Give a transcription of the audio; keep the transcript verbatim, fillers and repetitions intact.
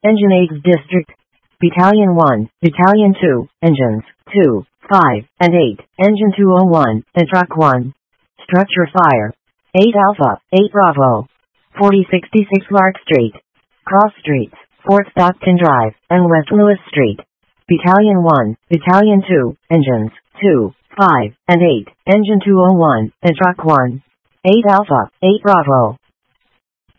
Engine eight District. Battalion one, Battalion two, Engines two, five, and eight, Engine two oh one, and Truck one. Structure Fire. eight Alpha, eight Bravo. forty sixty-six Lark Street. Cross Streets, Fort Stockton Drive, and West Lewis Street. Battalion one, Battalion two, Engines two, five, and eight, Engine two oh one, and Truck one. eight Alpha, eight Bravo.